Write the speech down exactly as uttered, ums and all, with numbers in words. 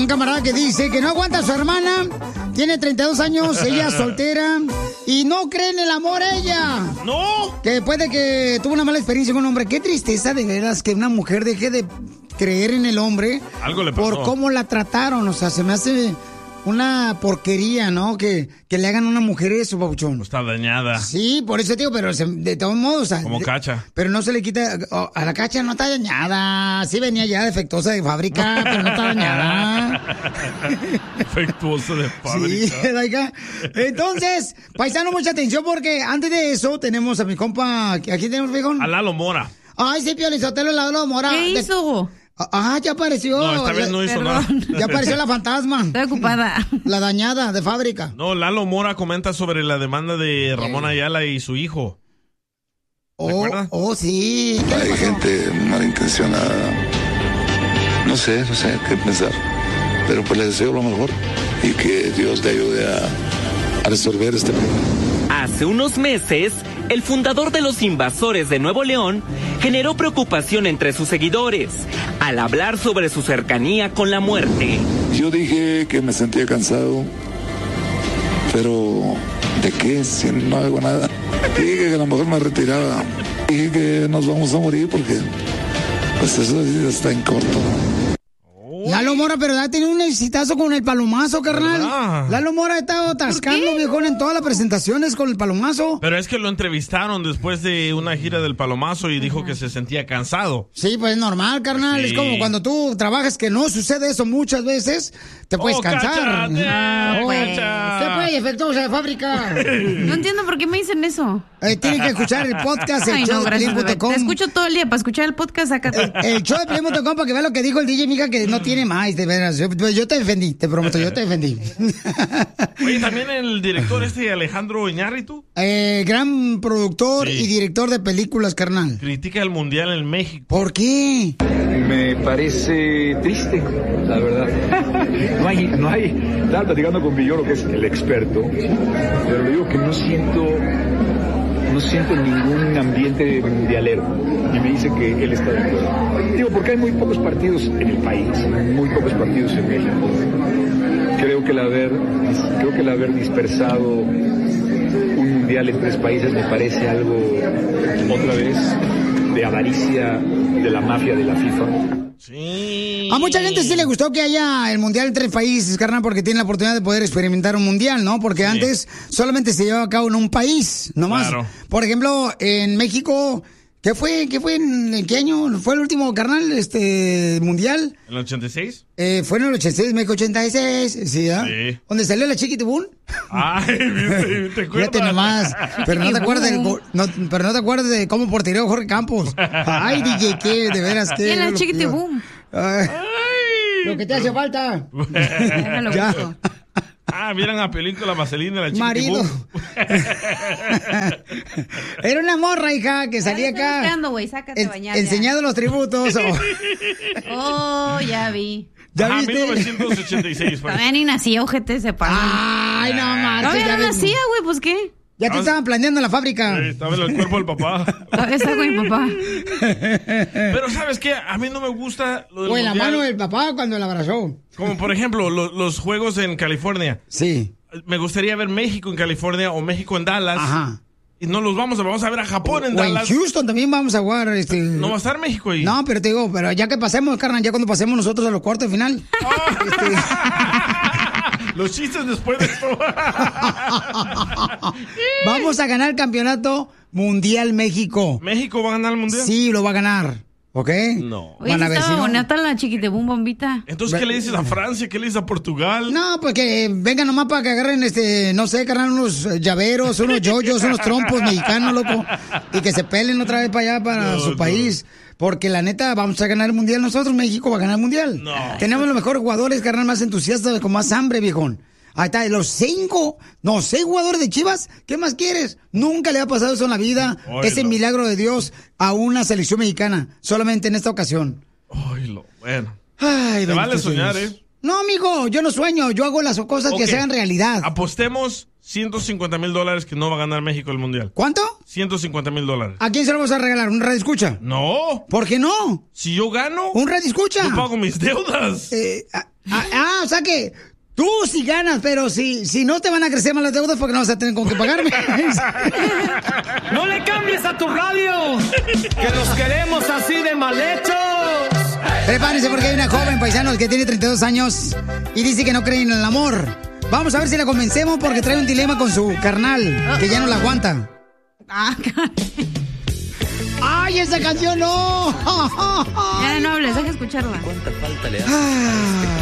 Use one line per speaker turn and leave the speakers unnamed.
un camarada que dice que no aguanta a su hermana, tiene treinta y dos años, ella es soltera y no cree en el amor ella.
¡No!
Que después de que tuvo una mala experiencia con un hombre, qué tristeza de veras que una mujer deje de creer en el hombre.
Algo le pasó.
Por cómo la trataron, o sea, se me hace una porquería, ¿no? Que, que le hagan a una mujer eso, Pabuchón.
Está dañada.
Sí, por eso, tío, pero se, de todos modos... O sea,
como Cacha.
Pero no se le quita... Oh, a la Cacha no está dañada. Sí venía ya defectuosa de fábrica, pero no está dañada.
Defectuosa de fábrica.
Sí, oiga. Entonces, paisano, mucha atención porque antes de eso tenemos a mi compa... Aquí tenemos, viejón.
A Lalo Mora.
Ay, sí, Pio Lizotelo, Lalo Mora.
¿Qué hizo?
Ah, ya apareció.
No, esta vez no hizo
Perdón.
nada.
Ya apareció la fantasma.
Estoy ocupada.
La dañada de fábrica.
No, Lalo Mora comenta sobre la demanda de Ramón Ayala y su hijo.
Oh, oh, sí.
Hay gente malintencionada. No sé, no sé qué pensar. Pero pues les deseo lo mejor y que Dios le ayude a, a resolver este problema.
Hace unos meses, el fundador de los Invasores de Nuevo León generó preocupación entre sus seguidores al hablar sobre su cercanía con la muerte.
Yo dije que me sentía cansado, pero ¿de qué? Si no hago nada. Dije que a lo mejor me retiraba. Dije que nos vamos a morir porque pues eso está en corto.
Lalo Mora, pero ha tenido un exitazo con el palomazo, carnal.
¿Verdad?
Lalo Mora ha estado atascando, viejón, en todas las presentaciones con el palomazo.
Pero es que lo entrevistaron después de una gira del Palomazo y dijo que se sentía cansado.
Sí, pues es normal, carnal.
Sí.
Es como cuando tú trabajas que no sucede eso muchas veces, te puedes
Oh,
cansar.
Cacha,
Ah,
te-
oh,
Cacha.
¿Qué puede, efectuosa de fábrica?
No entiendo por qué me dicen eso.
Eh, tienen que escuchar el podcast, el
Ay,
show
no,
de
gracias,
Piolín
bebé.
punto com.
Te escucho todo el día. Para escuchar el podcast, sácate.
El, el show de Piolín punto com para que vean lo que dijo el D J, mija, que no tiene más, de veras. Yo, yo te defendí, te prometo, yo te defendí.
Oye, también el director este Alejandro Iñárritu
Eh, gran productor
Sí.
y director de películas, carnal.
critica el Mundial en México.
¿Por qué?
Me parece triste, la verdad. No hay, no hay, estaba platicando con Villoro, que es el experto, pero le digo que no siento, no siento ningún ambiente mundialero. Y me dice que él está de acuerdo. Digo, porque hay muy pocos partidos en el país, muy pocos partidos en México. Creo que el haber, creo que el haber dispersado un mundial en tres países me parece algo, otra vez, de avaricia de la mafia de la FIFA.
Sí.
A mucha gente sí le gustó que haya el mundial en tres países, carnal, porque tiene la oportunidad de poder experimentar un mundial, ¿no? Porque
Sí.
antes solamente se llevaba a cabo en un país, nomás.
Claro.
Por ejemplo, en México, ¿qué fue? ¿Qué fue? ¿En, en qué año fue el último, carnal, este mundial?
¿En el ochenta y seis?
Eh, fue en el ochenta y seis, México ochenta y seis, ¿sí, ¿ah?
Sí.
¿Donde salió la Chiquitibún?
Ay, ¿viste? ¿Te acuerdas?
Fíjate nomás, pero no te acuerdas del go- no, pero no te acuerdas de cómo portereó Jorge Campos. Ay, D J, qué, de veras, qué.
Y en la
lo-
Chiquitibum.
Ay,
Ay.
lo que te hace falta.
Déjalo,
Ya.
busco.
Ah, vieran a Pelín con la vaselina, la chica.
Marido. Era una morra, hija, que salía
Estoy
acá.
buscando, güey, sácate a
en-
bañar ya.
enseñando los tributos. Oh.
Oh, ya vi.
¿Ya
Ajá,
viste?
mil novecientos ochenta y seis fue.
Todavía ni nacía, ojete, se paró.
Ay, no marches.
Todavía
ya
no
ves.
nacía, güey, pues qué.
Ya te estaban planeando en la fábrica.
Sí, estaba en el cuerpo del papá.
Todavía está con mi papá.
Pero ¿sabes qué? A mí no me gusta lo del
O en la
mundial.
mano del papá cuando la abrazó.
Como por ejemplo lo- los juegos en California.
Sí.
Me gustaría ver México en California o México en Dallas.
Ajá.
Y no los vamos a vamos a ver a Japón en
O en
Dallas.
Houston también vamos a jugar. Este...
No va a estar México ahí.
No, pero te digo, pero ya que pasemos, carnal, ya cuando pasemos nosotros a los cuartos de final. Este,
Los chistes después de esto.
Vamos a ganar el campeonato mundial México.
¿México va a ganar el mundial?
Sí, lo va a ganar. ¿Ok?
No.
Oye,
Van a
sí
ver si
estaba
no.
bonita la Chiquitibum bombita.
Entonces, ¿qué le dices a Francia? ¿Qué le dices a Portugal?
No, pues que vengan nomás para que agarren, este, no sé, carnal, unos eh, llaveros, unos yoyos, unos trompos mexicanos, loco. Y que se pelen otra vez para allá, para
No,
su
no.
país. Porque la neta, vamos a ganar el mundial nosotros, México va a ganar el mundial.
No.
Tenemos los mejores jugadores, carnal, más entusiastas, con más hambre, viejón. Ahí está, los cinco, no, seis jugadores de Chivas, ¿qué más quieres? Nunca le ha pasado eso en la vida,
Oilo.
ese milagro de Dios a una selección mexicana, solamente en esta ocasión.
Ay, lo bueno.
Ay,
Te vale
bendito
soñar,
Dios.
¿eh?
No, amigo, yo no sueño, yo hago las cosas que
Ok.
se hagan realidad.
Apostemos ciento cincuenta mil dólares que no va a ganar México el mundial.
¿Cuánto?
ciento cincuenta mil dólares.
¿A quién se lo vamos a regalar? ¿Un radio escucha?
No.
¿Por qué no?
Si yo gano,
¿Un radio escucha?
yo pago mis deudas.
Eh, ah, Ah, ah, o sea que tú sí ganas, pero si, si no te van a crecer más las deudas porque no vas a tener con qué pagarme.
¡No le cambies a tu radio! ¡Que los queremos así de mal hechos!
Prepárense porque hay una joven, paisanos, que tiene treinta y dos años y dice que no cree en el amor. Vamos a ver si la convencemos porque trae un dilema con su carnal, que ya no la aguanta.
Ah,
¡Ay, esa canción no!
Ya no hables, deja escucharla.
¿Cuánta falta le hace?
Ah.